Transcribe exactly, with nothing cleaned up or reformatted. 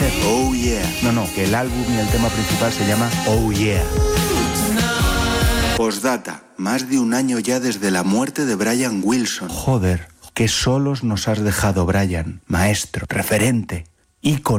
conocer. Oh yeah. No, no, que el álbum y el tema principal se llama Oh Yeah. Postdata. Más de un año ya desde la muerte de Brian Wilson. Joder, qué solos nos has dejado, Brian. Maestro, referente, ícono.